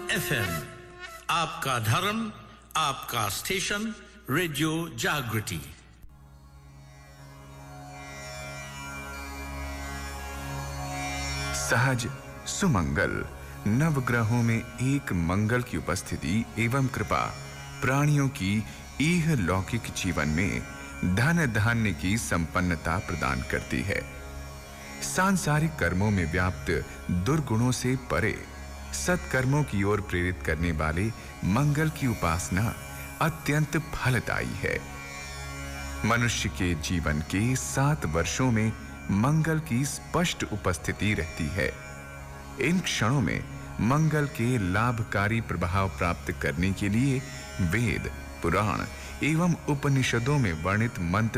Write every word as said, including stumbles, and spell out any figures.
F M, आपका धर्म, आपका स्टेशन, रेडियो जागृति। सहज सुमंगल। नवग्रहों में एक मंगल की उपस्थिति एवं कृपा प्राणियों की इह लौकिक जीवन में धन धान्य की संपन्नता प्रदान करती है। सांसारिक कर्मों में व्याप्त दुर्गुणों से परे सत्कर्मों की ओर प्रेरित करने वाले मंगल की उपासना अत्यंत फलदायी है। मनुष्य के जीवन के सात वर्षों में मंगल की स्पष्ट उपस्थिति रहती है। इन क्षणों में मंगल के लाभकारी प्रभाव प्राप्त करने के लिए वेद, पुराण एवं उपनिषदों में वर्णित मंत्र